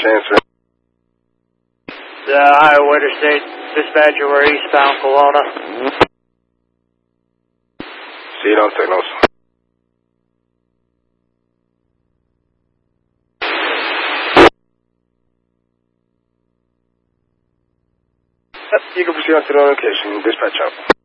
transfer. Iowa Interstate dispatcher, we're eastbound Kelowna. See you on signals. You can proceed on to the location. Dispatch out.